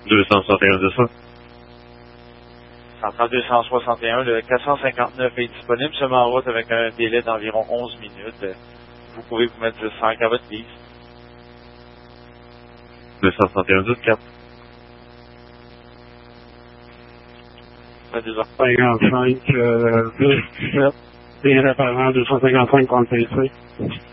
261 200. Central 261, le 459 est disponible, seulement en route avec un délai d'environ 11 minutes. Vous pouvez vous mettre 5 à votre guise. 261 4. 55, 10, 17, bien réparant 255 contre PC.